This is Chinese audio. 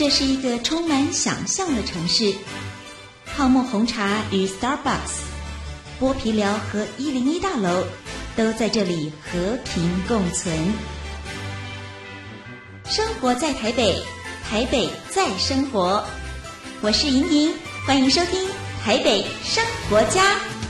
这是一个充满想象的城市，泡沫红茶与 Starbucks、剥皮寮和101大楼都在这里和平共存。生活在台北，台北在生活。我是莹莹，欢迎收听台北生活家。